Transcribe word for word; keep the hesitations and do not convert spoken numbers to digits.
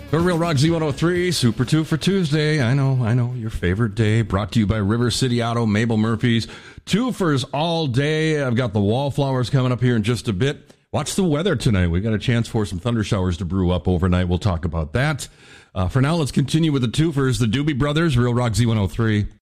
The Real Rock Z one oh three, Super two for Tuesday. I know, I know, your favorite day. Brought to you by River City Auto, Mabel Murphy's. Twofers all day. I've got the wallflowers coming up here in just a bit. Watch the weather tonight. We got a chance for some thunder showers to brew up overnight. We'll talk about that. Uh, for now, let's continue with the twofers. The Doobie Brothers, Real Rock Z one oh three.